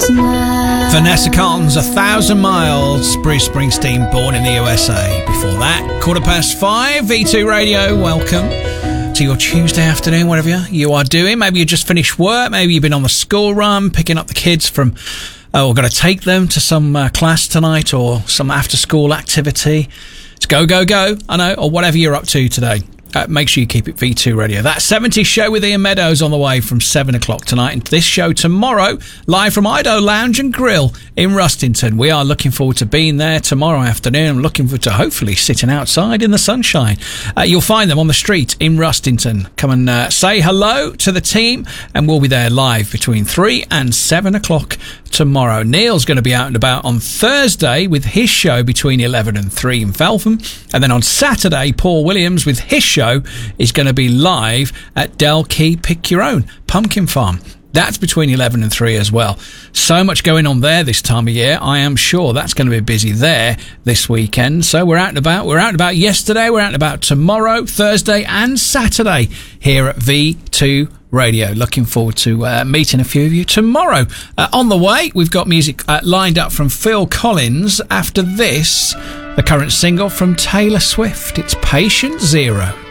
Vanessa Carlton's 1,000 Miles, Bruce Springsteen, Born in the USA. Before that, 5:15, V2 Radio, welcome to your Tuesday afternoon, whatever you are doing. Maybe you just finished work, maybe you've been on the school run, picking up the kids from, or going to take them to some class tonight or some after-school activity. It's go, go, go, I know, or whatever you're up to today. Make sure you keep it V2 Radio. That 70s show with Ian Meadows on the way from 7 o'clock tonight. And this show tomorrow, live from Ido Lounge and Grill in Rustington. We are looking forward to being there tomorrow afternoon. I'm looking forward to hopefully sitting outside in the sunshine. You'll find them on the street in Rustington. Come and say hello to the team, and we'll be there live between 3 and 7 o'clock tomorrow. Neil's going to be out and about on Thursday with his show between 11 and 3 in Feltham. And then on Saturday, Paul Williams with his show is going to be live at Del Key Pick Your Own Pumpkin Farm. That's between 11 and 3 as well. So much going on there this time of year. I am sure that's going to be busy there this weekend. So we're out and about. We're out and about yesterday. We're out and about tomorrow, Thursday and Saturday here at V2 Radio. Looking forward to meeting a few of you tomorrow. On the way, we've got music lined up from Phil Collins. After this, the current single from Taylor Swift. It's Patient Zero.